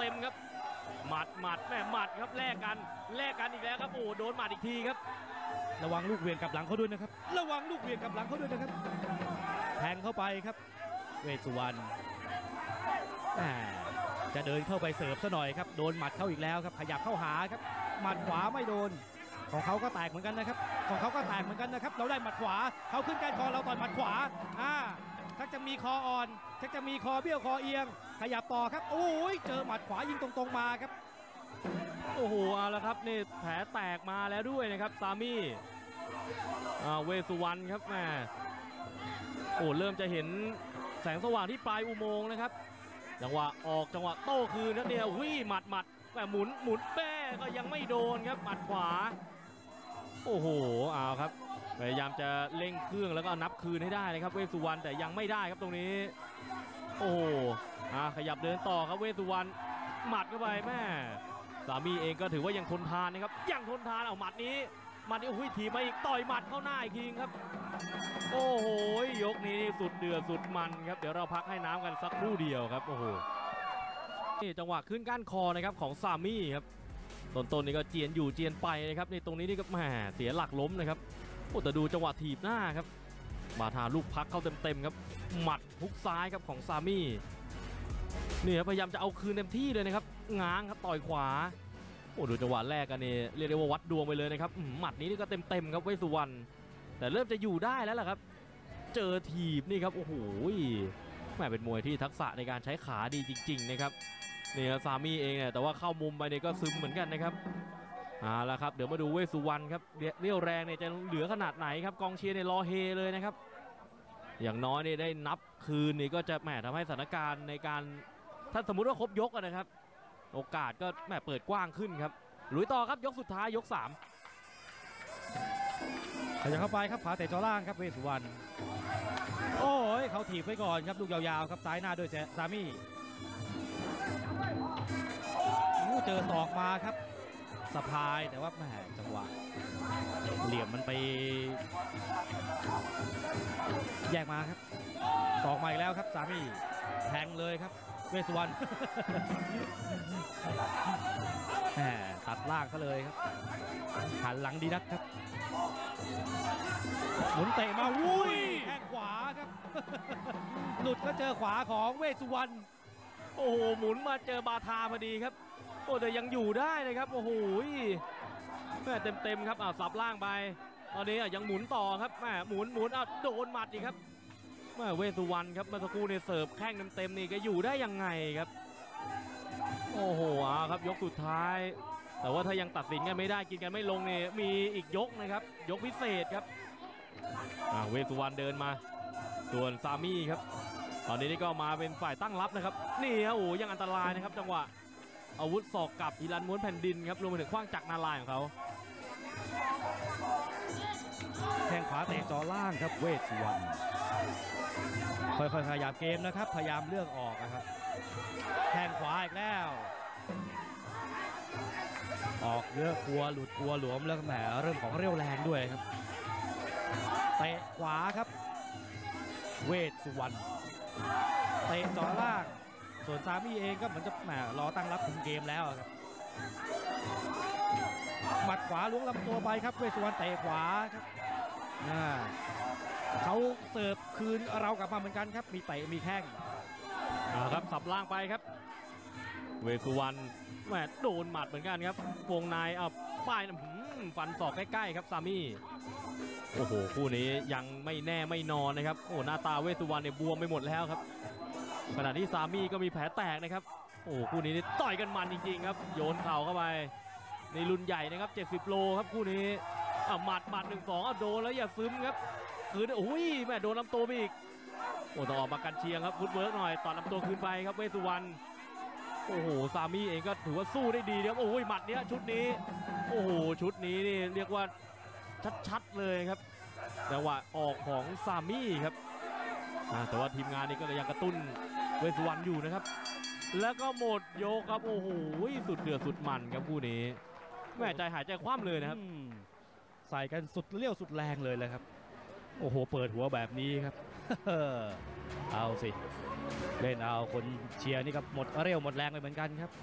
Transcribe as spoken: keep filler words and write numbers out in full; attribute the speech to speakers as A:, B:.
A: ต็มๆครับหมัดหมัดแม่หมัดครับแลกกันแลกกันอีกแล้วครับโอ้โดนหมัดอีกทีครับ
B: ระวังลูกเวียนกับหลังเขาด้วยนะครับระวังลูกเวียนกับหลังเขาด้วยนะครับแทงเข้าไปครับเวชสุวรรณจะเดินเข้าไปเสิร์ฟซะหน่อยครับโดนหมัดเข้าอีกแล้วครับขยับเข้าหาครับหมัดขวาไม่โดนของเขาก็แตกเหมือนกันนะครับของเขาก็แตกเหมือนกันนะครับเราได้หมัดขวาเขาขึ้นก้านคอเราต่อยหมัดขวาอ่าชักจะมีคออ่อนชักจะมีคอเบี้ยวคอเอียงขยับต่อครับโอ้ยเจอหมัดขวายิงตรงๆมาครับ
A: โอ้โหเอาละครับนี่แผลแตกมาแล้วด้วยนะครับซามี่เวชสุวรรณครับแม่โอ้เริ่มจะเห็นแสงสว่างที่ปลายอุโมงค์นะครับจังหวะออกจังหวะโต้คืนนัดเดียววิ่งหมัดหมัดแต่หมุนหมุนแป้ก็ยังไม่โดนครับหมัดขวาโอ้โหเอาครับพยายามจะเร่งเครื่องแล้วก็นับคืนให้ได้นะครับเวชสุวรรณแต่ยังไม่ได้ครับตรงนี้โอ้โหอ่าขยับเดินต่อครับเวชสุวรรณหมัดเข้าไปแม่สามีเองก็ถือว่ายังทนทานนะครับยังทนทานเอาหมัดนี้หมัดนี้โอ้โหถีบมาอีกต่อยหมัดเข้าหน้าอีกทีครับโอ้โหยกนี้สุดเดือดสุดมันครับเดี๋ยวเราพักให้น้ำกันสักครู่เดียวครับโอ้โหนี่จังหวะขึ้นก้านคอนะครับของซามี่ครับต้นๆนี่ก็เจียนอยู่เจียนไปนะครับนี่ตรงนี้นี่ก็แหมเสียหลักล้มนะครับโอ้แต่ดูจังหวะถีบหน้าครับมาทาลูกพักเข้าเต็มๆครับหมัดฮุกซ้ายครับของซามี่นี่ครับพยายามจะเอาคืนเต็มที่เลยนะครับง้างครับต่อยขวาโอ้ดูจังหวะแรกกันนี่เรียกได้ว่าวัดดวงไปเลยนะครับหมัดนี้นี่ก็เต็มๆครับเวชสุวรรณแต่เริ่มจะอยู่ได้แล้วล่ะครับเจอถีบนี่ครับโอ้โหแม่เป็นมวยที่ทักษะในการใช้ขาดีจริงๆนะครับนี่ซามี่เองเนี่ยแต่ว่าเข้ามุมไปเนี่ยก็ซึมเหมือนกันนะครับเอาละครับเดี๋ยวมาดูเวชสุวรรณครับเรี่ยวแรงเนี่ยจะเหลือขนาดไหนครับกองเชียร์เนี่ยรอเฮเลยนะครับอย่างน้อยเนี่ยได้นับคืนนี่ก็จะแหมทำให้สถานการณ์ในการถ้าสมมุติว่าครบยกนะครับโอกาสก็แหมเปิดกว้างขึ้นครับลุยต่อครับยกสุดท้ายยกสาม
B: เขาจะเข้าไปครับขวาเตะจอล่างครับเวชสุวรรณโอ้ยเขาถีบไว้ก่อนครับลูกยาวๆครับซ้ายหน้าด้วยซามี่เจอศอกมาครับสะพายแต่ว่าแหมจังหวะเหลี่ยมมันไปแยกมาครับศอกมาอีกแล้วครับซามี่แทงเลยครับเวชสุวรรณแหมตัดล่างซะเลยครับหันหลังดีนักครับหมุนเตะมาวุ้ยแข้งขวาครับหลุดก็เจอขวาของเวชสุวรรณ
A: โอ้โหหมุนมาเจอบาทาพอดีครับโอ้แต่ยังอยู่ได้นะครับโอ้โหแม่เต็มเต็มครับอ่าสับล่างไปตอนนี้ยังหมุนต่อครับแม่หมุนหมุนอ่ะโดนหมัดอีกครับแม่เวชสุวรรณครับเมื่อสักครู่เนี่ยเสิร์ฟแข้งเต็มเต็มนี่ก็อยู่ได้ยังไงครับโอ้โหครับยกสุดท้ายแต่ว่าถ้ายังตัดสินกันไม่ได้กินกันไม่ลงเนี่ยมีอีกยกนะครับยกพิเศษครับอ่าเวชสุวรรณเดินมาส่วนซามี่ครับตอนนี้นี่ก็มาเป็นฝ่ายตั้งรับนะครับนี่ฮะโอ้ยังอันตรายนะครับจังหวะอาวุธศอกกับฮิรันม้วนแผ่นดินครับรวมไปถึงขว้างจักรนาลายของเขา
B: แข้งขวาเตะจอล่างครับเวชสุวรรณค่อยๆขยับเกมนะครับพยายามเลือกออกนะครับแข้งขวาอีกแล้วออกเยอะกลัวหลุดกลัวหลวมแล้วแหมเริ่มของเรี่ยวแรงด้วยครับเตะขวาครับเวชสุวรรณเตะจอล่างส่วนซามี่เองก็เหมือนจะแหมรอตั้งรับคุมเกมแล้วครับหมัดขวาล้วงลำตัวไปครับเวชสุวรรณเตะขวาครับเขาเสิร์ฟคืนเรากลับมาเหมือนกันครับมีเตะมีแข้ง
A: ครับสับล่างไปครับเวชสุวรรณแหมโดนหมัดเหมือนกันครับวงในเอาป้ายฟันศอกใกล้ๆครับซามี่โอ้โหคู่นี้ยังไม่แน่ไม่นอนนะครับโอ้หน้าตาเวชสุวรรณเนี่ยบวมไปหมดแล้วครับขณะที่ซามี่ก็มีแผลแตกนะครับโอ้คู่นี้ต่อยกันมันจริงๆครับโยนเข่าเข้าไปในรุ่นใหญ่นะครับเจ็ดสิบโลครับคู่นี้อ่ะหมัดหมัดหนึ่งสองอ่ะโดนแล้วอย่าซึมครับคืนโอ้ยแม่โดนลำตัวไปอีกโอ้ต้องออกมากันเชียงครับฟุตเวิร์กหน่อยต่อลำตัวคืนไปครับเวชสุวรรณโอ้โหซามี่เองก็ถือว่าสู้ได้ดีครับโอ้ยหมัดเนี้ยชุดนี้โอ้โหชุดนี้นี่เรียกว่าชัดๆเลยครับแต่ว่าออกของซามี่ครับแต่ว่าทีมงานนี่ก็ยังกระตุ้นเวชสุวรรณอยู่นะครับแล้วก็หมดโยกครับโอ้โหสุดเดือดสุดมันครับคู่นี้แม่ใจหายใจคว่ำเลยนะครับ
B: ใส่กันสุดเลี้ยวสุดแรงเลยเลยครับโอ้โหเปิดหัวแบบนี้ครับเอาสิเล่นเอาคนเชียร์นี่ก็หมดเรี่ยวหมดแรงไปเหมือนกันครับ